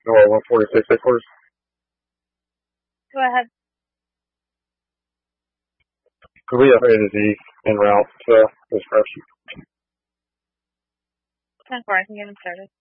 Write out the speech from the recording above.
or 146 headquarters. Go ahead. Could we have A to Z en route to this person? 10-4, I can get him started.